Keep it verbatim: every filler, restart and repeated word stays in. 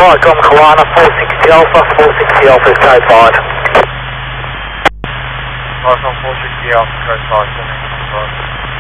five, Tom Kalana, four sixty Alpha, four sixty Alpha is code five. Nice one, four sixty Alpha, code five, sending code five.